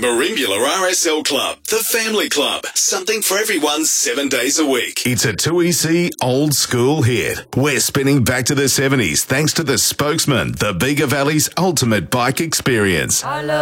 Merimbula RSL Club, the family club. Something for everyone 7 days a week. It's a 2EC old school hit. We're spinning back to the 70s thanks to the Spokesman, the Bega Valley's ultimate bike experience.